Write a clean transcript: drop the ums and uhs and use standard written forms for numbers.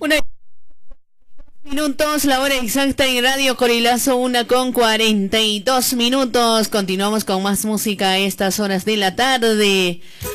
Una minutos, la hora exacta en Radio Corilazo, 1:42 minutos. Continuamos con más música a estas horas de la tarde.